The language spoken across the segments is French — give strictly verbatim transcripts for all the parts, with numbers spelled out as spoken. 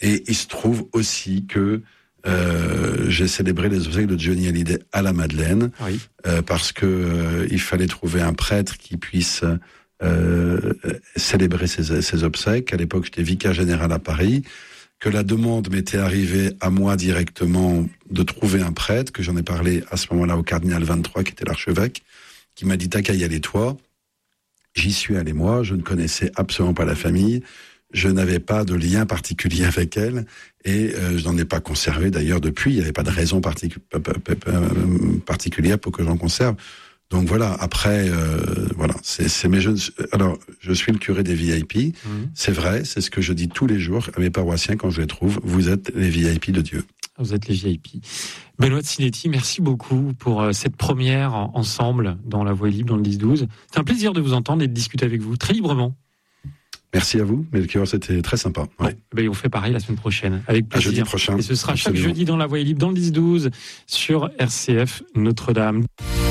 Et il se trouve aussi que euh, j'ai célébré les obsèques de Johnny Hallyday à la Madeleine, oui. euh, parce que euh, il fallait trouver un prêtre qui puisse euh, célébrer ses, ses obsèques. À l'époque, j'étais vicaire général à Paris, que la demande m'était arrivée à moi directement de trouver un prêtre, que j'en ai parlé à ce moment-là au cardinal vingt-trois, qui était l'archevêque, qui m'a dit « T'as qu'à y aller toi ». J'y suis allé moi, je ne connaissais absolument pas la famille, je n'avais pas de lien particulier avec elle, et euh, je n'en ai pas conservé d'ailleurs depuis, il n'y avait pas de raison particu- particulière pour que j'en conserve. Donc voilà, après, euh, voilà, c'est, c'est mes jeunes. Alors, je suis le curé des V I P, mmh. c'est vrai, c'est ce que je dis tous les jours à mes paroissiens quand je les trouve, vous êtes les V I P de Dieu. Vous êtes les V I P. Benoît de Sinetti, merci beaucoup pour cette première ensemble dans La Voix est libre, dans le dix douze. C'est un plaisir de vous entendre et de discuter avec vous très librement. Merci à vous, Melchior, c'était très sympa. Ouais. Bon, ben on fait pareil la semaine prochaine, avec plaisir. À jeudi prochain. Et ce sera Absolument. Chaque jeudi dans La Voix est libre, dans le dix douze, sur R C F Notre-Dame.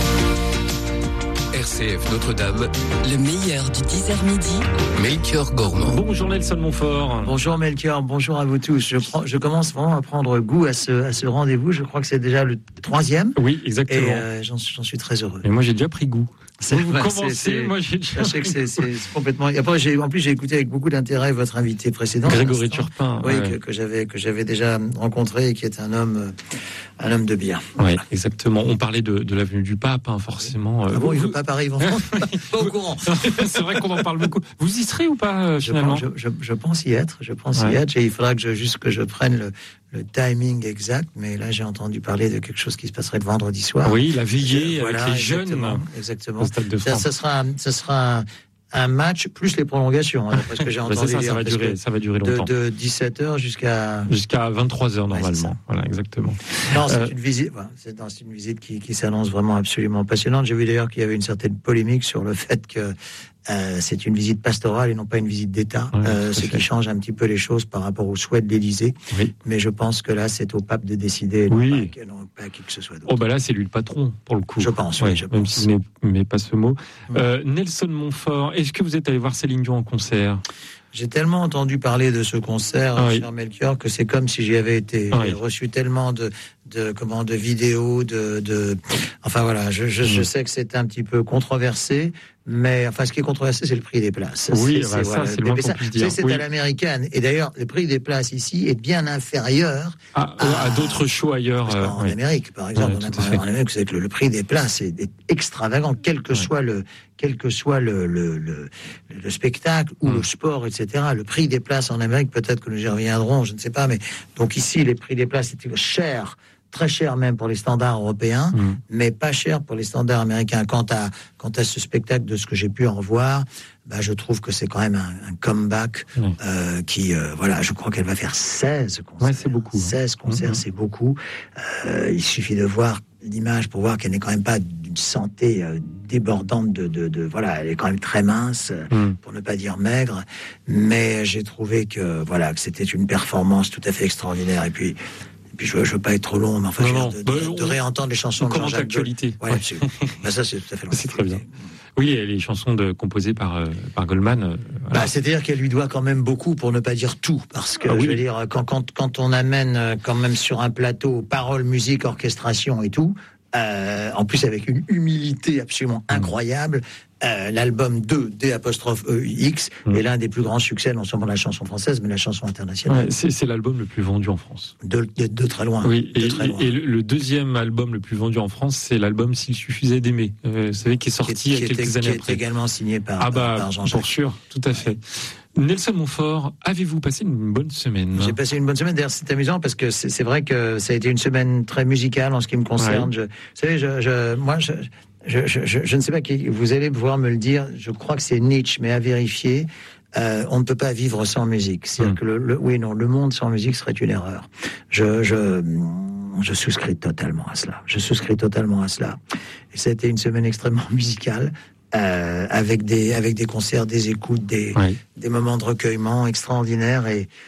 R C F Notre-Dame, le meilleur du dix heures midi. Melchior Gormand. Bonjour Nelson Montfort. Bonjour Melchior, bonjour à vous tous. Je, prends, je commence vraiment à prendre goût à ce, à ce rendez-vous. Je crois que c'est déjà le troisième. Oui, exactement. Et euh, j'en, j'en suis très heureux. Et moi j'ai déjà pris goût. C'est, vous bah, commencez, c'est, c'est, moi j'ai déjà... Sachez que c'est, c'est, c'est complètement... Et après, j'ai, en plus, j'ai écouté avec beaucoup d'intérêt votre invité précédent. Grégory Turpin. Oui, ouais. que, que, j'avais, que j'avais déjà rencontré et qui est un homme, un homme de bien. Oui, voilà. Exactement. On parlait de, de l'avenue du Pape, hein, forcément. Ah bon, vous, il ne veut pas Paris, en France. Pas au courant. C'est vrai qu'on en parle beaucoup. Vous y serez ou pas, euh, finalement? je pense, je, je, je pense y être. Je pense ouais. y être. Et il faudra que je, juste que je prenne le, le timing exact. Mais là, j'ai entendu parler de quelque chose qui se passerait le vendredi soir. Oui, la veillée je, avec voilà, les jeunes. Exactement. exactement. Au Stade de France. Ça, ça sera, ça sera un match plus les prolongations, hein, parce que j'ai entendu. ça, ça va durer, ça va durer longtemps. De, de dix-sept heures jusqu'à jusqu'à vingt-trois heures normalement. Ouais, voilà, exactement. Non, c'est euh... une visite. Voilà, c'est, non, c'est une visite qui, qui s'annonce vraiment absolument passionnante. J'ai vu d'ailleurs qu'il y avait une certaine polémique sur le fait que euh, c'est une visite pastorale et non pas une visite d'État, ouais, euh, ce qui change un petit peu les choses par rapport au souhait de l'Élysée. Oui. Mais je pense que là, c'est au pape de décider, oui. non, pas, non pas à qui que ce soit d'autre. Oh bah là, c'est lui le patron pour le coup. Je pense, ouais, oui, je même pense. si vous n'aimez pas ce mot. Mmh. Euh, Nelson Montfort, est-ce que vous êtes allé voir Céline Dion en concert? J'ai tellement entendu parler de ce concert, ah, cher oui. Melchior, que c'est comme si j'y avais été. Ah, J'ai oui. reçu tellement de, de, comment, de vidéos, de, de, enfin voilà, je, je, mmh. je sais que c'est un petit peu controversé, mais enfin, ce qui est controversé, c'est le prix des places. Oui, c'est, bah, c'est, ça, voilà, c'est le moins qu'on puisse dire. C'est, c'est oui. à l'américaine. Et d'ailleurs, le prix des places ici est bien inférieur à, à, à d'autres shows ailleurs. Parce qu'en euh, oui. Amérique, par exemple, ouais, on a, en Amérique, c'est que le, le prix des places est, est extravagant, quel que ouais. soit le, quel que soit le, le, le, le spectacle ou mmh. le sport, et cetera. Le prix des places en Amérique, peut-être que nous y reviendrons, je ne sais pas, mais donc ici, les prix des places étaient chers, très cher même pour les standards européens, mmh. mais pas cher pour les standards américains. Quant à, quant à ce spectacle, de ce que j'ai pu en voir, bah, je trouve que c'est quand même un, un comeback mmh. euh, qui, euh, voilà, je crois qu'elle va faire seize concerts. Ouais, c'est beaucoup. seize concerts, mmh. c'est beaucoup. Euh, il suffit de voir l'image pour voir qu'elle n'est quand même pas d'une santé euh, débordante de, de, de, voilà, elle est quand même très mince, mmh. pour ne pas dire maigre, mais j'ai trouvé que, voilà, que c'était une performance tout à fait extraordinaire. Et puis, Et puis je veux, je veux pas être trop long, mais enfin, non, de, de, de, de réentendre les chansons de Jean-Jacques l'actualité. Ouais, ouais. Bah, ça, c'est tout à fait c'est très bien. Oui, les chansons de, composées par, euh, par Goldman. Euh, voilà. Bah, c'est-à-dire qu'elle lui doit quand même beaucoup, pour ne pas dire tout. Parce que, ah, oui. je veux dire, quand, quand, quand on amène quand même sur un plateau paroles, musique, orchestration et tout, euh, en plus avec une humilité absolument incroyable, Euh, l'album deux, D apostrophe E X, mmh. est l'un des plus grands succès, non seulement de la chanson française, mais de la chanson internationale. Ouais, c'est, c'est l'album le plus vendu en France. De, de, de très loin. Oui, de et, très loin. et le deuxième album le plus vendu en France, c'est l'album S'il suffisait d'aimer. Euh, vous savez, qui est sorti qui, il y a quelques était, années qui après. Qui est également signé par, ah bah, par Jean-Jacques. Pour sûr, tout à fait. Nelson Montfort, avez-vous passé une bonne semaine? J'ai passé une bonne semaine. D'ailleurs, c'est amusant parce que c'est, c'est vrai que ça a été une semaine très musicale en ce qui me concerne. Ouais. Je, vous savez, je, je, moi, je, je, je, je, je ne sais pas qui, vous allez pouvoir me le dire. Je crois que c'est Nietzsche, mais à vérifier. Euh, on ne peut pas vivre sans musique. C'est-à-dire mmh. que le, le, oui, non, le monde sans musique serait une erreur. Je, je, je souscris totalement à cela. Je souscris totalement à cela. Et ça a été une semaine extrêmement musicale. Euh, avec des avec des concerts, des écoutes, des oui. des moments de recueillement extraordinaires et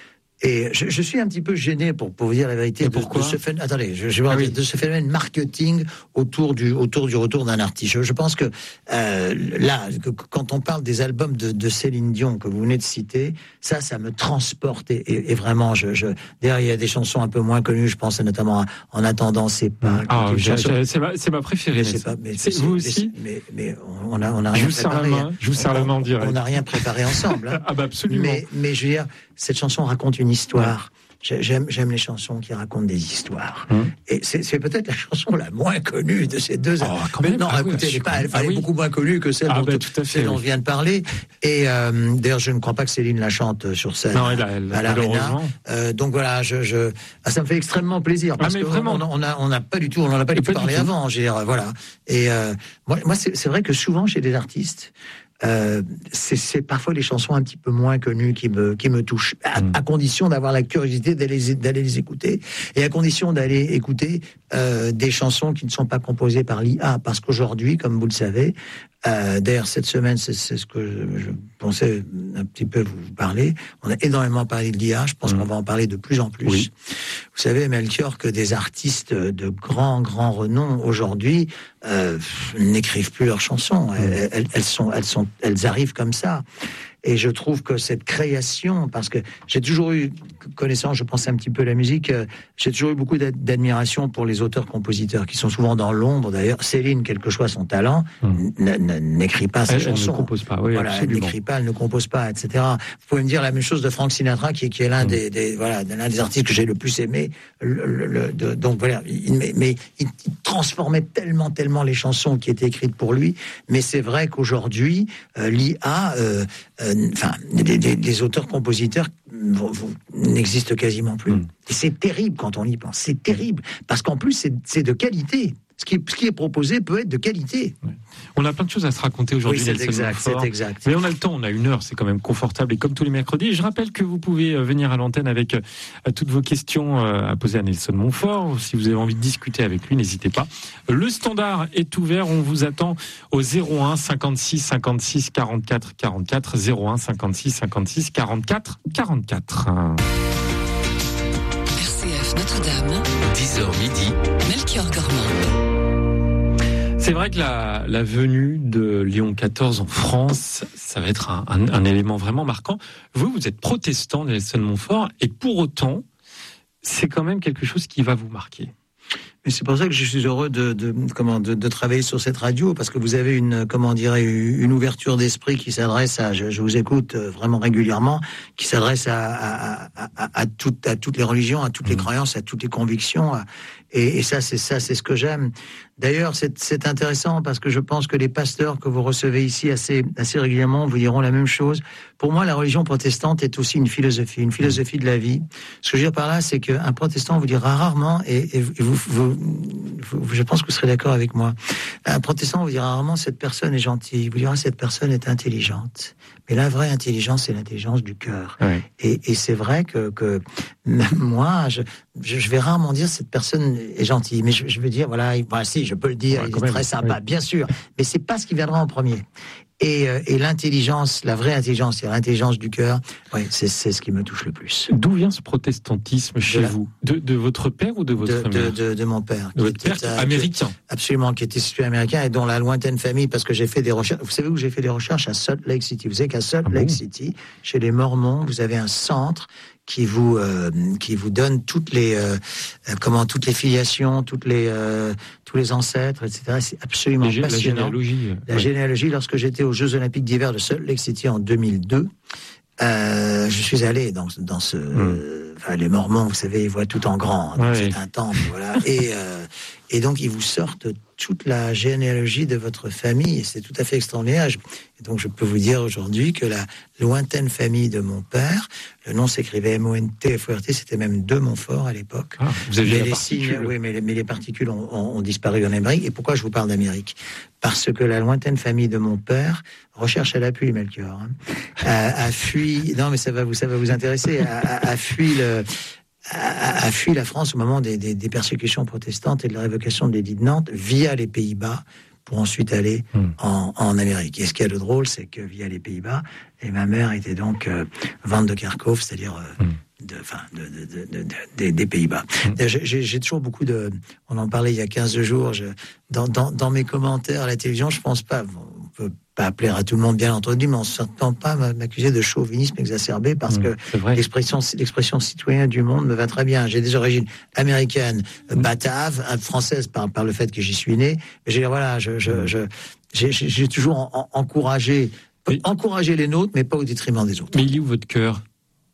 Et je, je suis un petit peu gêné, pour, pour vous dire la vérité, de, de ce phénomène. Attendez, je, je vais ah oui. de ce phénomène marketing autour du autour du retour d'un artiste. Je, je pense que euh, là, que, quand on parle des albums de, de Céline Dion que vous venez de citer, ça, ça me transporte et, et, et vraiment, je, je. D'ailleurs, il y a des chansons un peu moins connues. Je pense notamment à En attendant, c'est pas. Ah, j'ai, j'ai, c'est ma, c'est ma préférée. C'est pas, mais c'est, c'est vous aussi. Mais, mais, mais on a, on a rien je préparé. Main, je vous serre la main en direct. On n'a rien préparé ensemble. Hein. Ah bah absolument. Mais, mais je veux dire, cette chanson raconte une histoire. Ouais. J'aime, j'aime les chansons qui racontent des histoires. Hum. Et c'est, c'est peut-être la chanson la moins connue de ces deux. Oh, mais même, non, ah écoutez, oui, elle est, pas, elle, ah elle est oui. beaucoup moins connue que celle ah dont, bah, tout à fait, celle dont oui. je viens de parler. Et euh, d'ailleurs, je ne crois pas que Céline la chante sur scène non, elle a, elle, à l'Arena. Euh, donc voilà, je, je, ah, ça me fait extrêmement plaisir parce ah, que vraiment, on n'a on a pas du tout, on n'en a pas du tout parlé avant. J'ai, voilà. Et euh, moi, moi c'est, c'est vrai que souvent chez des artistes. Euh, c'est, c'est parfois les chansons un petit peu moins connues qui me, qui me touchent, à, à condition d'avoir la curiosité d'aller, d'aller les écouter, et à condition d'aller écouter euh, des chansons qui ne sont pas composées par l'I A, parce qu'aujourd'hui, comme vous le savez, euh, d'ailleurs cette semaine, c'est, c'est ce que je, je pensais un petit peu vous parler, on a énormément parlé de l'I A, je pense mmh. qu'on va en parler de plus en plus. Oui. Vous savez, Melchior, que des artistes de grand, grand renom aujourd'hui euh, n'écrivent plus leurs chansons, mmh. elles, elles, elles sont, elles sont elles arrivent comme ça. Et je trouve que cette création, parce que j'ai toujours eu, connaissant, je pense un petit peu à la musique, euh, j'ai toujours eu beaucoup d'admiration pour les auteurs-compositeurs, qui sont souvent dans l'ombre. D'ailleurs, Céline, quel que soit son talent, mmh. n'écrit pas ses elle, chansons. Elle ne compose pas, oui, voilà, absolument. Elle n'écrit pas, elle ne compose pas, et cetera. Vous pouvez me dire la même chose de Frank Sinatra, qui, qui est l'un mmh. des, des, voilà, l'un des artistes que j'ai le plus aimé. Le, le, le, de, donc voilà, il, mais, mais il, il transformait tellement, tellement les chansons qui étaient écrites pour lui. Mais c'est vrai qu'aujourd'hui, euh, l'I A... Euh, euh, Enfin, les, les, les auteurs-compositeurs n'existent quasiment plus. Mmh. Et c'est terrible quand on y pense. C'est terrible. Parce qu'en plus, c'est, c'est de qualité. Ce qui, est, ce qui est proposé peut être de qualité. Ouais. On a plein de choses à se raconter aujourd'hui. Oui, c'est exact, c'est exact. Mais on a le temps, on a une heure, c'est quand même confortable. Et comme tous les mercredis, et je rappelle que vous pouvez venir à l'antenne avec euh, toutes vos questions euh, à poser à Nelson Montfort. Si vous avez envie de discuter avec lui, n'hésitez pas. Le standard est ouvert. On vous attend au zéro un cinquante-six cinquante-six quarante-quatre quarante-quatre. zéro un cinquante-six cinquante-six quarante-quatre quarante-quatre. R C F Notre-Dame. dix heures midi. Melchior Gormand. C'est vrai que la, la venue de Léon quatorze en France, ça va être un, un, un élément vraiment marquant. Vous, vous êtes protestant, Nelson Montfort, et pour autant, c'est quand même quelque chose qui va vous marquer. Mais c'est pour ça que je suis heureux de, de comment de, de travailler sur cette radio, parce que vous avez une comment dirais une ouverture d'esprit qui s'adresse à je, je vous écoute vraiment régulièrement, qui s'adresse à à, à, à, à toutes à toutes les religions, à toutes les croyances, à toutes les convictions, à, et, et ça c'est ça c'est ce que j'aime. D'ailleurs, c'est, c'est intéressant parce que je pense que les pasteurs que vous recevez ici assez assez régulièrement vous diront la même chose. Pour moi, la religion protestante est aussi une philosophie, une philosophie de la vie. Ce que je veux dire par là, c'est qu'un protestant vous dira rarement, et, et vous, vous, vous, je pense que vous serez d'accord avec moi, un protestant vous dira rarement cette personne est gentille, vous dira cette personne est intelligente. Mais la vraie intelligence, c'est l'intelligence du cœur. Oui. Et, et c'est vrai que, que même moi, je, je, je vais rarement dire cette personne est gentille. Mais je, je veux dire, voilà, bah, si, je peux le dire, ouais, il est même très sympa, oui. Bien sûr. Mais c'est pas ce qui viendra en premier. Et, euh, et l'intelligence, la vraie intelligence, c'est l'intelligence du cœur. Ouais, c'est, c'est ce qui me touche le plus. D'où vient ce protestantisme chez de la... vous de, de votre père ou de votre de, mère de, de, de mon père. De votre père, à, américain. Qui, absolument, qui était situé américain et dont la lointaine famille, parce que j'ai fait des recherches. Vous savez où j'ai fait des recherches? À Salt Lake City. Vous savez qu'à Salt ah Lake bon City, chez les Mormons, vous avez un centre qui vous euh, qui vous donne toutes les euh, comment toutes les filiations, toutes les euh, tous les ancêtres, et cetera. C'est absolument Gé- passionnant. La généalogie. La ouais. généalogie. Lorsque j'étais aux Jeux Olympiques d'hiver de Salt Lake City en deux mille deux, euh, je suis allé dans dans ce mm. euh, enfin, les Mormons, vous savez, ils voient tout en grand. Donc ouais. C'est un temple, voilà. et euh, et donc ils vous sortent toute la généalogie de votre famille, et c'est tout à fait extraordinaire. Et donc je peux vous dire aujourd'hui que la lointaine famille de mon père, le nom s'écrivait M O N T F O R T, c'était même de Montfort à l'époque. Ah, vous aviez mais les signes, oui, mais les, mais les particules ont, ont, ont disparu en Amérique. Et pourquoi je vous parle d'Amérique? Parce que la lointaine famille de mon père, recherche à l'appui, Melchior, hein, a, a fui. Non, mais ça va vous, ça va vous intéresser. A, a, a fui le. A, a fui la France au moment des, des, des persécutions protestantes et de la révocation de l'édit de Nantes via les Pays-Bas pour ensuite aller mmh. en, en Amérique. Et ce qui est le drôle, c'est que via les Pays-Bas, et ma mère était donc euh, Van de Kerkhove, c'est-à-dire euh, mmh. de, enfin, de, de, de, de, des, des Pays-Bas. Mmh. J'ai, j'ai toujours beaucoup de... On en parlait il y a quinze jours. Je, dans, dans, dans mes commentaires à la télévision, je pense pas... On peut pas plaire à tout le monde, bien entendu, mais on ne s'entend pas m'accuser de chauvinisme exacerbé parce mmh, que l'expression, l'expression citoyen du monde me va très bien. J'ai des origines américaines, mmh. bataves, françaises par, par le fait que j'y suis né. Mais j'ai, voilà, je, je, je, j'ai, j'ai toujours en, en, encouragé, oui. encouragé les nôtres, mais pas au détriment des autres. Mais il est où votre cœur ?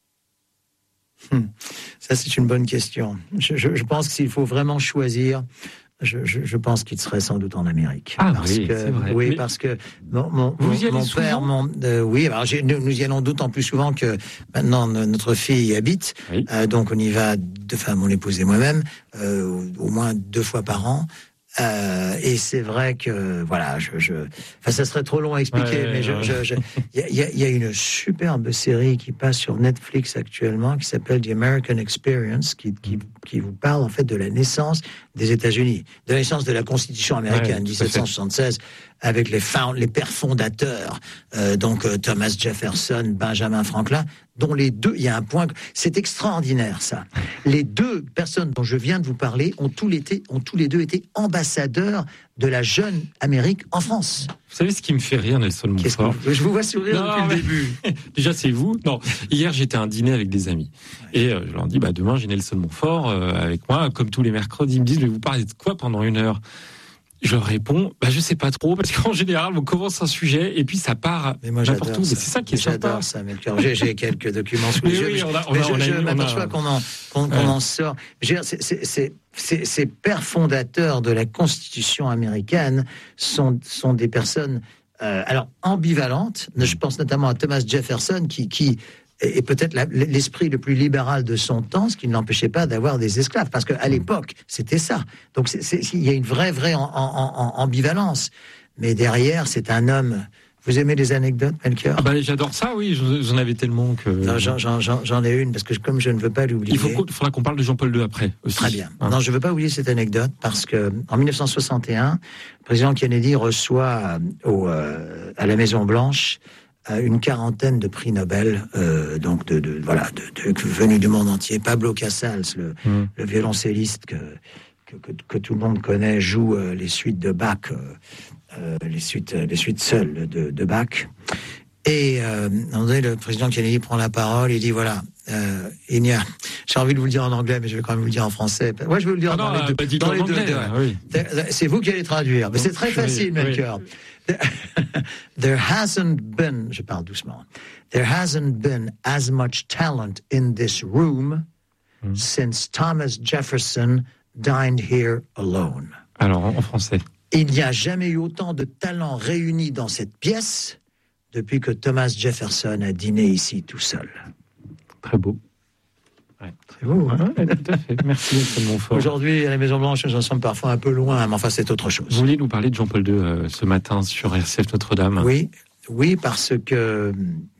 hum, Ça, c'est une bonne question. Je, je, je pense que s'il faut vraiment choisir... Je, je, je pense qu'il serait sans doute en Amérique. Ah parce oui, que, c'est vrai. Oui, mais parce que mon, mon, vous y allez mon souvent père, mon, euh, oui, alors j'ai, nous, nous y allons d'autant plus souvent que maintenant notre fille y habite. Oui. Euh, donc on y va, de, enfin mon épouse et moi-même, euh, au, au moins deux fois par an. Euh, et c'est vrai que voilà, je, je, enfin ça serait trop long à expliquer, ouais, mais je, ouais. je, je, il y a, y a une superbe série qui passe sur Netflix actuellement qui s'appelle The American Experience, qui, qui, qui vous parle en fait de la naissance des États-Unis, de la naissance de la Constitution américaine, ouais, dix-sept cent soixante-seize, avec les, found, les pères fondateurs, euh, donc euh, Thomas Jefferson, Benjamin Franklin, dont les deux, il y a un point, c'est extraordinaire ça. Les deux personnes dont je viens de vous parler ont tous, été, ont tous les deux été ambassadeurs de la jeune Amérique en France. Vous savez ce qui me fait rire, Nelson Montfort ? que, Je vous vois sourire non, depuis mais... le début. Déjà, c'est vous. Non, hier j'étais à un dîner avec des amis ouais. et euh, je leur dis bah demain j'ai Nelson Montfort euh, avec moi, comme tous les mercredis. Ils me disent je vais vous parler de quoi pendant une heure ? Je leur réponds, bah je sais pas trop, parce qu'en général, on commence un sujet et puis ça part mais moi, n'importe où. Ça. Mais c'est ça qui est j'adore sympa. J'adore ça, j'ai, j'ai quelques documents sous les yeux. Oui, on a, on mais a, je, on a, je on a, m'aperçois qu'on en, qu'on, ouais. qu'on en sort. Je veux dire, c'est, c'est, c'est, c'est, ces pères fondateurs de la Constitution américaine sont, sont des personnes, euh, alors ambivalentes. Je pense notamment à Thomas Jefferson qui, qui et peut-être la, l'esprit le plus libéral de son temps, ce qui ne l'empêchait pas d'avoir des esclaves, parce qu'à l'époque, c'était ça. Donc c'est, c'est, il y a une vraie, vraie en, en, en, ambivalence. Mais derrière, c'est un homme... Vous aimez les anecdotes, Melchior ? Ah bah, j'adore ça, oui, j'en avais tellement que... Non, j'en, j'en, j'en ai une, parce que comme je ne veux pas l'oublier... Il faut qu'on, faudra qu'on parle de Jean-Paul deux après, aussi. Très bien. Hein. Non, je ne veux pas oublier cette anecdote, parce que en dix-neuf cent soixante et un, le président Kennedy reçoit au, euh, à la Maison-Blanche une quarantaine de prix Nobel, euh, donc de, de voilà, de, de, venus du monde entier. Pablo Casals, le, mmh. le violoncelliste que, que, que que tout le monde connaît, joue euh, les suites de Bach, euh, les suites les suites seules de, de Bach. Et euh, à un moment donné, le président Kennedy prend la parole, il dit voilà, euh, il y a, j'ai envie de vous le dire en anglais, mais je vais quand même vous le dire en français. Ouais, je vais vous le dire ah dans non, les deux. Bah, dans les anglais, deux, là, oui. C'est vous qui allez traduire, mais c'est très facile, oui, Melchior. Oui. There hasn't been, je parle doucement, there hasn't been as much talent in this room mm. since Thomas Jefferson dined here alone. Alors, en français. Il n'y a jamais eu autant de talents réunis dans cette pièce depuis que Thomas Jefferson a dîné ici tout seul. Très beau. Ouais, très beau, hein ouais, tout à fait. Merci, Nelson Montfort. Aujourd'hui, à la Maison-Blanche, nous en sommes parfois un peu loin, mais enfin, c'est autre chose. Vous vouliez nous parler de Jean-Paul deux euh, ce matin sur R C F Notre-Dame ? Oui, oui, parce que...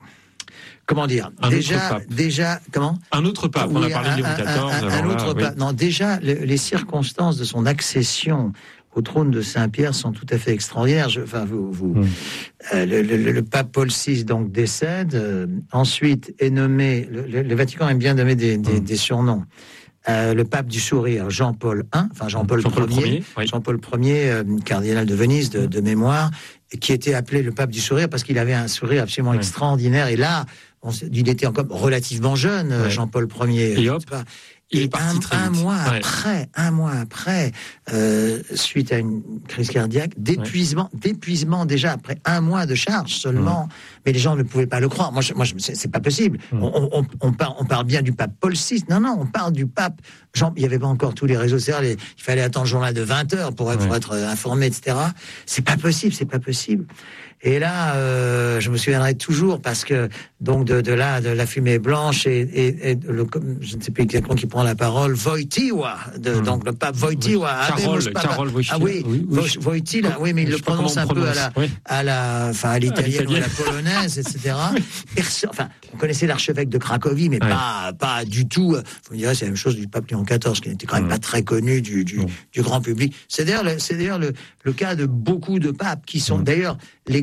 Comment dire un déjà, déjà, comment Un autre pape, oui, on a parlé de Léon quatorze. Un, un, un autre là, pape. Oui. Non, déjà, le, les circonstances de son accession au trône de Saint-Pierre sont tout à fait extraordinaires. Je, enfin, vous, vous, mmh. euh, le, le, le pape Paul six donc décède. Euh, ensuite est nommé. Le, le, le Vatican aime bien nommer des, des, mmh. des surnoms. Euh, le pape du sourire, Jean-Paul I, enfin Jean-Paul, Jean-Paul Ier, oui. Jean-Paul Ier, euh, cardinal de Venise de, de mémoire, qui était appelé le pape du sourire parce qu'il avait un sourire absolument oui. extraordinaire. Et là, on, il était encore relativement jeune, oui. Jean-Paul Ier. Et hop. Il et est parti un, très un vite. mois ouais. après, un mois après, euh, suite à une crise cardiaque, d'épuisement, ouais. d'épuisement déjà après un mois de charge seulement. Mmh. Mais les gens ne pouvaient pas le croire. Moi, je, moi, je, c'est, c'est pas possible. Mmh. On, on, on, parle, on parle bien du pape Paul six. Non, non, on parle du pape. Jean, il n'y avait pas encore tous les réseaux sociaux. Il fallait attendre le journal de vingt heures pour, ouais. pour être informé, et cetera. C'est pas possible, c'est pas possible. Et là, euh, je me souviendrai toujours parce que donc de, de là, de la fumée blanche et, et, et le, je ne sais plus exactement qui prend la parole, Wojtyła, de, mmh. donc le pape Wojtyła, Carole, Carole ah oui, oui, oui. Wojtyła, oui, mais il le prononce un peu à la, oui. à la, enfin à l'italienne ou à la polonaise, et cetera. Personne, enfin, on connaissait l'archevêque de Cracovie, mais ouais. pas, pas du tout. Vous me direz, c'est la même chose du pape Léon quatorze, qui n'était quand même mmh. pas très connu du, du, mmh. du grand public. C'est d'ailleurs, le, c'est d'ailleurs le, le cas de beaucoup de papes qui sont mmh. d'ailleurs les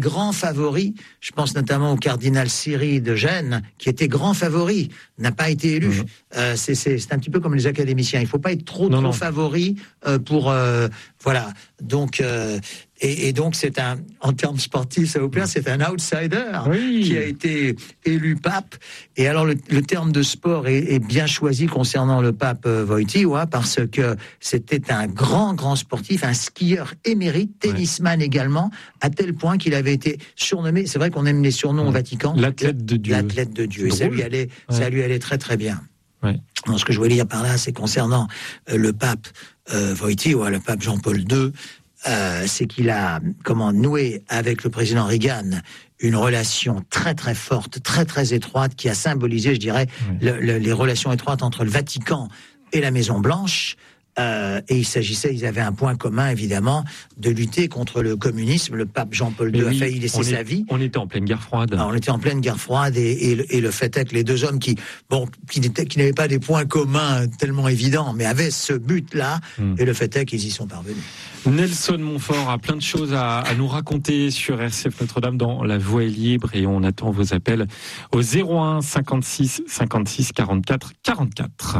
grands favoris, je pense notamment au cardinal Siri de Gênes, qui était grand favori, n'a pas été élu. Mmh. Euh, c'est, c'est, c'est un petit peu comme les académiciens. Il ne faut pas être trop, non, trop non. favori euh, pour... Euh, voilà. Donc... Euh, Et, et donc, c'est un, en termes sportifs, ça vous plaît, c'est un outsider oui. qui a été élu pape. Et alors, le, le terme de sport est, est bien choisi concernant le pape Wojtyła, parce que c'était un grand, grand sportif, un skieur émérite, tennisman ouais. également, à tel point qu'il avait été surnommé, c'est vrai qu'on aime les surnoms ouais. au Vatican, l'athlète de Dieu. L'athlète de Dieu. Et ça lui allait, ouais. ça lui allait très, très bien. Ouais. Donc, ce que je voulais dire par là, c'est concernant euh, le pape euh, Wojtyła, le pape Jean-Paul deux, Euh, c'est qu'il a comment noué avec le président Reagan une relation très très forte, très très étroite, qui a symbolisé, je dirais, oui. le, le, les relations étroites entre le Vatican et la Maison Blanche. Euh, et il s'agissait, ils avaient un point commun évidemment, de lutter contre le communisme. Le pape Jean-Paul deux oui, a failli laisser sa est, vie. On était en pleine guerre froide. Alors, on était en pleine guerre froide et, et, et le fait est que les deux hommes qui, bon, qui, qui n'avaient pas des points communs tellement évidents, mais avaient ce but-là, hum. et le fait est qu'ils y sont parvenus. Nelson Montfort a plein de choses à, à nous raconter sur R C F Notre-Dame dans La Voix est libre, et on attend vos appels au zéro un cinquante-six cinquante-six quarante-quatre quarante-quatre.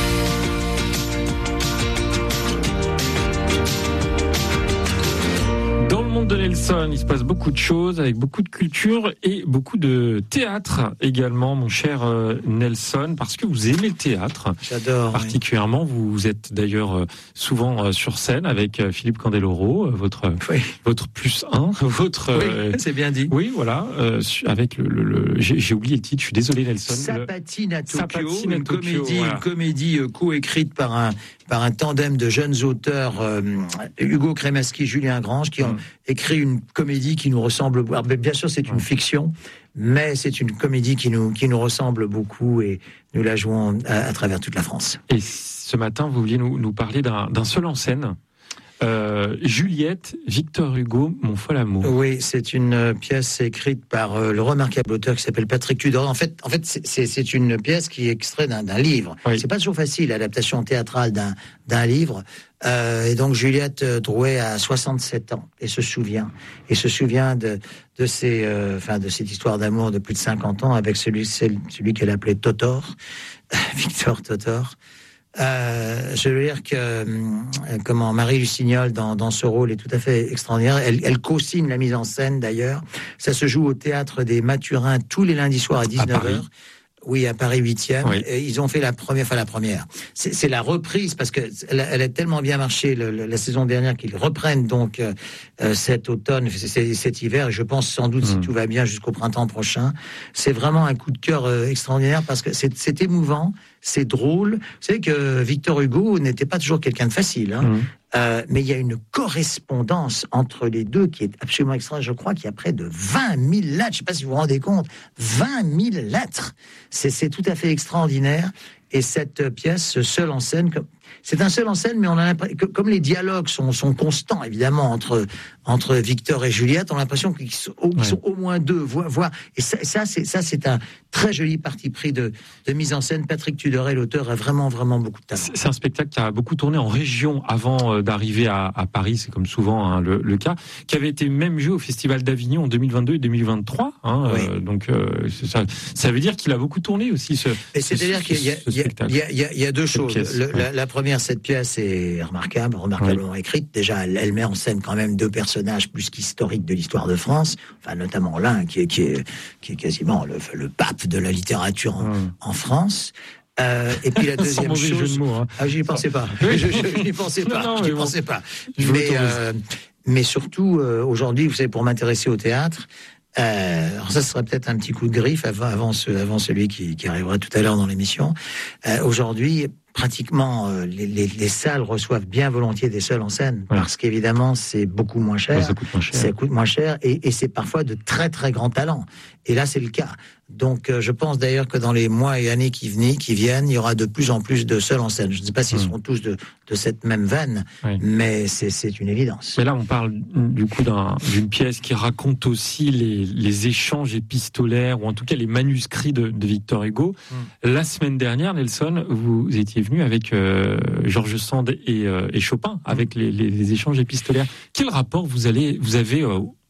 Dans le monde de Nelson, il se passe beaucoup de choses, avec beaucoup de culture et beaucoup de théâtre également, mon cher Nelson, parce que vous aimez le théâtre. J'adore. Particulièrement, oui. Vous êtes d'ailleurs souvent sur scène avec Philippe Candeloro, votre oui. votre plus un, votre. Oui, euh, c'est bien dit. Oui, voilà, euh, avec le, le, le j'ai, j'ai oublié le titre. Je suis désolé, Nelson. Sapatine à Tokyo, Sapatine à une Tokyo, comédie, voilà. une comédie euh, co-écrite par un par un tandem de jeunes auteurs, euh, Hugo Crémasky, Julien Grange, qui ont mmh. écrit une comédie qui nous ressemble. Alors, bien sûr, c'est une mmh. fiction, mais c'est une comédie qui nous qui nous ressemble beaucoup, et nous la jouons à, à travers toute la France. Et ce matin, vous vouliez nous, nous parler d'un, d'un seul en scène. Euh, Juliette, Victor Hugo, Mon fol amour. Oui, c'est une euh, pièce écrite par euh, le remarquable auteur qui s'appelle Patrick Tudor. En fait, en fait, c'est, c'est, c'est une pièce qui est extraite d'un, d'un livre. Oui. C'est pas toujours facile, l'adaptation théâtrale d'un, d'un livre. Euh, et donc Juliette Drouet a soixante-sept ans et se souvient et se souvient de de ces, euh, enfin de cette histoire d'amour de plus de cinquante ans avec celui celui qu'elle appelait Totor, Victor Totor. Euh, je veux dire que euh, comment Marie Lusignol dans, dans ce rôle est tout à fait extraordinaire. Elle, elle co-signe la mise en scène d'ailleurs. Ça se joue au théâtre des Mathurins tous les lundis soirs à dix-neuf heures. Oui, à Paris huitième. Oui. Ils ont fait la première, enfin la première. C'est, c'est la reprise parce que elle, elle a tellement bien marché le, le, la saison dernière qu'ils reprennent donc euh, cet automne, cet, cet hiver. Et je pense sans doute, mmh. si tout va bien, jusqu'au printemps prochain. C'est vraiment un coup de cœur euh, extraordinaire parce que c'est, c'est émouvant, c'est drôle. Vous savez que Victor Hugo n'était pas toujours quelqu'un de facile, hein. Mmh. Euh, mais il y a une correspondance entre les deux qui est absolument extraordinaire. Je crois qu'il y a près de vingt mille lettres. Je ne sais pas si vous vous rendez compte. vingt mille lettres. C'est, c'est tout à fait extraordinaire. Et cette pièce, seule en scène, c'est un seul en scène, mais on a l'impression que comme les dialogues sont, sont constants, évidemment, entre, entre Victor et Juliette, on a l'impression qu'ils sont, qu'ils ouais. sont au moins deux, voire, voire et ça, ça, c'est, ça, c'est un très joli parti pris de, de mise en scène. Patrick Tudoret, l'auteur, a vraiment, vraiment beaucoup de talent. C'est un spectacle qui a beaucoup tourné en région avant d'arriver à, à Paris, c'est comme souvent hein, le, le cas, qui avait été même joué au Festival d'Avignon en deux mille vingt-deux et deux mille vingt-trois. Hein, oui. euh, donc, euh, ça, ça veut dire qu'il a beaucoup tourné aussi, ce, et c'est-à-dire ce, qu'il y a, il y, a, il y, a, il y a deux choses. Pièce, le, ouais. la, la première, cette pièce est remarquable, remarquablement ouais. écrite. Déjà, elle, elle met en scène quand même deux personnages plus qu'historiques de l'histoire de France, enfin notamment l'un qui est, qui est, qui est quasiment le, le pape de la littérature en, mmh. en France. Euh, et puis la deuxième chose, jeu de mots, hein. ah, j'y pensais pas. je, je, je n'y pensais pas. Non, non, j'y pensais bon. pas. Je mais, euh, mais surtout euh, aujourd'hui, vous savez, pour m'intéresser au théâtre. Euh, alors ça serait peut-être un petit coup de griffe avant, avant, ce, avant celui qui, qui arrivera tout à l'heure dans l'émission. Euh, aujourd'hui, pratiquement, euh, les, les, les salles reçoivent bien volontiers des seuls en scène, ouais. parce qu'évidemment, c'est beaucoup moins cher. Ouais, ça coûte moins cher. Ça coûte moins cher et, et c'est parfois de très très grands talents. Et là, c'est le cas. Donc, euh, je pense d'ailleurs que dans les mois et années qui, venaient, qui viennent, il y aura de plus en plus de seuls en scène. Je ne sais pas s'ils mmh. seront tous de, de cette même veine, oui. mais c'est, c'est une évidence. Mais là, on parle du coup d'un, d'une pièce qui raconte aussi les, les échanges épistolaires, ou en tout cas les manuscrits de, de Victor Hugo. Mmh. La semaine dernière, Nelson, vous étiez venu avec euh, Georges Sand et, euh, et Chopin, avec les, les, les échanges épistolaires. Quel rapport vous, allez, vous avez euh,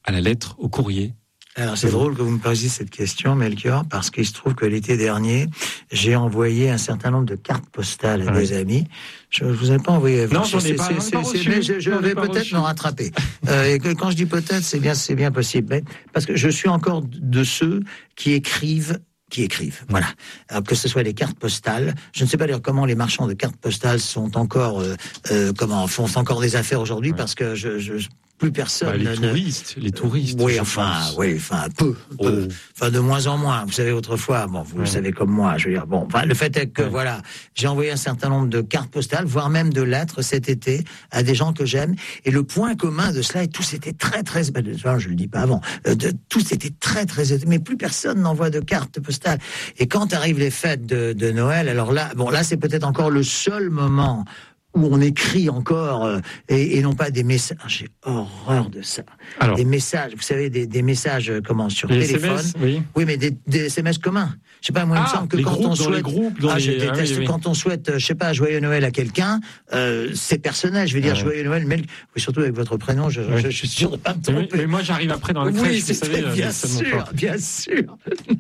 à la lettre, au courrier? Alors c'est drôle que vous me posiez cette question, Melchior, parce qu'il se trouve que l'été dernier, j'ai envoyé un certain nombre de cartes postales à ouais. des amis. Je ne vous ai pas envoyé. Non, j'en ai pas, c'est, c'est, pas c'est, mais je, je vais peut-être reçu. me rattraper. euh, et que, quand je dis peut-être, c'est bien, c'est bien possible. Mais, parce que je suis encore de ceux qui écrivent qui écrivent, voilà. Alors, que ce soit les cartes postales, je ne sais pas d'ailleurs comment les marchands de cartes postales sont encore, euh, euh, comment font encore des affaires aujourd'hui, ouais. parce que je, je plus personne. Bah, les ne, touristes, les touristes. Oui, enfin, pense. oui, enfin, peu, oh. peu, enfin, de moins en moins. Vous savez, autrefois, bon, vous ouais. le savez comme moi, je veux dire, bon, enfin, le fait est que, ouais. voilà, j'ai envoyé un certain nombre de cartes postales, voire même de lettres cet été à des gens que j'aime, et le point commun de cela, et tous étaient très, très, ben, je le dis pas avant, de, tous étaient très, très, mais plus personne n'envoie de cartes postales. Et quand arrivent les fêtes de, de Noël, alors là, bon, là, c'est peut-être encore le seul moment où on écrit encore euh, et, et non pas des messages. J'ai horreur de ça. Alors, des messages, vous savez, des, des messages euh, comment sur téléphone. S M S, oui. oui, mais des, des S M S communs. Je sais pas, moi, il me ah, semble que quand groupes, on souhaite, les groupes, dans ah, les... je déteste ah, oui, oui. quand on souhaite, je sais pas, joyeux Noël à quelqu'un, euh, c'est personnel. Je veux dire, ah, joyeux Noël, mais oui, surtout avec votre prénom, je, oui. je, je suis sûr de pas me tromper. Mais, mais moi, j'arrive après dans la crèche, oui, vous savez. Bien euh, sûr, bien sûr.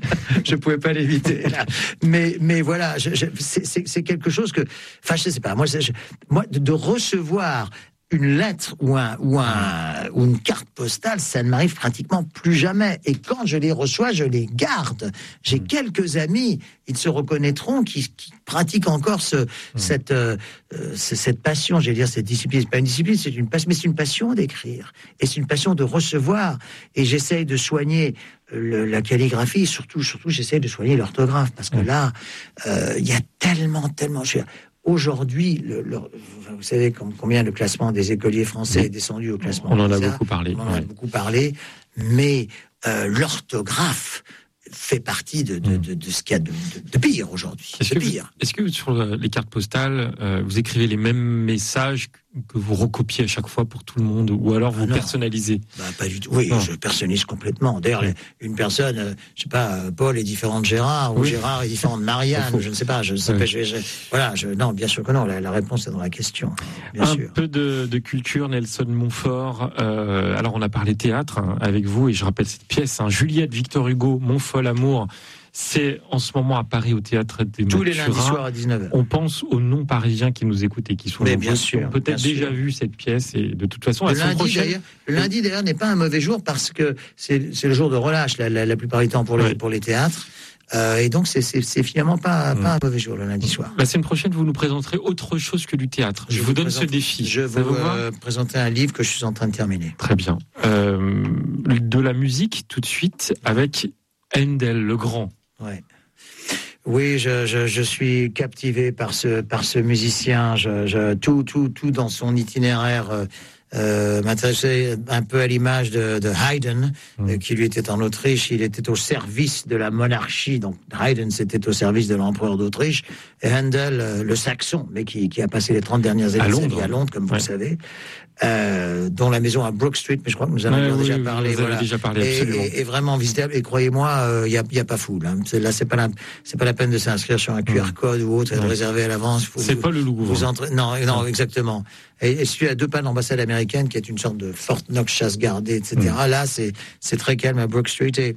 Je pouvais pas l'éviter. Là. Mais, mais voilà, je, je, c'est, c'est, c'est quelque chose que, enfin, je sais pas. Moi, je, moi, de, de recevoir une lettre ou, un, ou, un, ou une carte postale, ça ne m'arrive pratiquement plus jamais. Et quand je les reçois, je les garde. J'ai mmh. quelques amis, ils se reconnaîtront, qui, qui pratiquent encore ce, mmh. cette, euh, cette passion, j'allais dire cette discipline. C'est pas une discipline, c'est une passion, mais c'est une passion d'écrire. Et c'est une passion de recevoir. Et j'essaye de soigner le, la calligraphie, surtout, surtout j'essaye de soigner l'orthographe. Parce que mmh. là, il euh, y a tellement, tellement... Je, Aujourd'hui, le, le, vous savez combien le classement des écoliers français est descendu au classement. On en a P I S A, beaucoup parlé. On en ouais. a beaucoup parlé, mais euh, l'orthographe fait partie de, de, de, de ce qu'il y a de, de, de pire aujourd'hui. Est-ce de que, pire. Vous, est-ce que sur les cartes postales, euh, vous écrivez les mêmes messages que vous recopiez à chaque fois pour tout le monde, ou alors vous ah personnalisez? Bah, pas du tout. Oui, non. je personnalise complètement. D'ailleurs, oui. une personne, euh, je sais pas, Paul est différent de Gérard, ou oui. Gérard est différent de Marianne, je ne sais pas. Je sais oui. pas je, je, voilà, je, non, bien sûr que non. La, la réponse est dans la question. Bien Un sûr. peu de, de culture, Nelson Montfort. Euh, alors, on a parlé théâtre hein, avec vous, et je rappelle cette pièce, hein, Juliette, Victor Hugo, Mon fol amour. C'est en ce moment à Paris au Théâtre des Tous Mathurins. les lundis soirs à dix-neuf heures. On pense aux non-parisiens qui nous écoutent et qui sont Mais bien sûr, peut-être bien déjà sûr. vu cette pièce et de toute façon, le la semaine lundi, prochaine. D'ailleurs, le lundi d'ailleurs n'est pas un mauvais jour parce que c'est, c'est le jour de relâche la, la, la plupart du temps pour les, ouais. pour les théâtres. Euh, et donc c'est, c'est, c'est finalement pas, pas un mauvais jour le lundi soir. La semaine prochaine, vous nous présenterez autre chose que du théâtre. Je, je vous, vous donne présente, ce défi. Je vais vous euh, présenter un livre que je suis en train de terminer. Très bien. Euh, de la musique tout de suite avec Handel le Grand. Ouais. Oui, je, je, je suis captivé par ce, par ce musicien. Je, je, tout, tout, tout dans son itinéraire euh, euh, m'intéressait un peu à l'image de, de Haydn, mmh. euh, qui lui était en Autriche. Il était au service de la monarchie. Donc Haydn, c'était au service de l'empereur d'Autriche. Et Handel, euh, le saxon, mais qui, qui a passé les trente dernières années à Londres, à Londres, comme vous ouais. le savez. Euh, dont la maison à Brook Street, mais je crois que nous en avons ouais, déjà oui, parlé. Vous voilà. avez déjà parlé, et, absolument. Et, et vraiment visitable. Et croyez-moi, il euh, y a, y a pas foule. Hein. C'est, là, c'est pas la, c'est pas la peine de s'inscrire sur un Q R code mmh. ou autre, et de réserver à l'avance. Faut c'est vous, pas le Louvre. Vous entrez... Non, non, exactement. Et, et celui à deux pas de l'ambassade américaine, qui est une sorte de Fort Knox chasse gardée, et cetera. Mmh. Là, c'est, c'est très calme à Brook Street. Et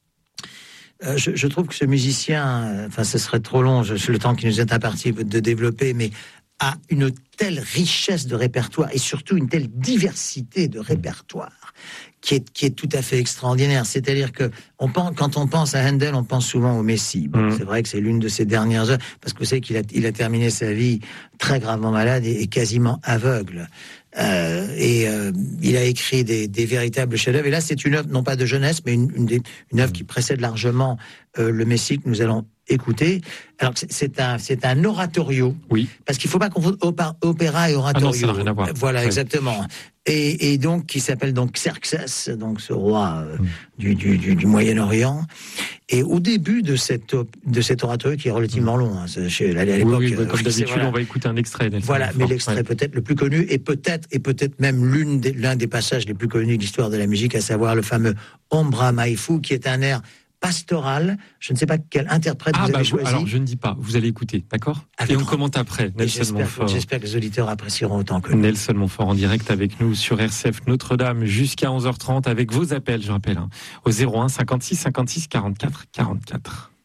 euh, je, je trouve que ce musicien, enfin, ce serait trop long, je, le temps qui nous est imparti de développer, mais a une telle richesse de répertoire et surtout une telle diversité de répertoire qui est, qui est tout à fait extraordinaire. C'est-à-dire que on pense, quand on pense à Handel, on pense souvent au Messie. Bon, mmh. C'est vrai que c'est l'une de ses dernières œuvres, parce que vous savez qu'il a, il a terminé sa vie très gravement malade et, et quasiment aveugle. Euh, et euh, il a écrit des, des véritables chefs-d'œuvre. Et là, c'est une œuvre non pas de jeunesse, mais une, une, des, une œuvre qui précède largement euh, le Messie que nous allons écouter. Alors c'est, c'est un c'est un oratorio. Oui. Parce qu'il faut pas confondre opéra et oratorio. Ah non, ça n'a rien à voir. Voilà, oui. exactement. Et, et donc qui s'appelle donc Xerxès, donc ce roi euh, mm. du, du, du, du Moyen-Orient. Et au début de cette de cet oratorio qui est relativement long, hein, c'est chez, à l'époque. Oui, oui, comme d'habitude, voilà. on va écouter un extrait. Voilà, mais l'extrait ouais. peut-être le plus connu et peut-être et peut-être même l'une des, l'un des passages les plus connus de l'histoire de la musique, à savoir le fameux Ombra Mai Fu, qui est un air pastorale. Je ne sais pas quel interprète ah, vous bah, avez choisi. Alors, je ne dis pas. Vous allez écouter, d'accord? Avec Et on grand... commente après. Nelson j'espère, Montfort. j'espère que les auditeurs apprécieront autant que nous. Nelson Montfort en direct avec nous sur R C F Notre-Dame jusqu'à onze heures trente avec vos appels, je rappelle, hein, au zéro un cinquante-six cinquante-six quarante-quatre quarante-quatre.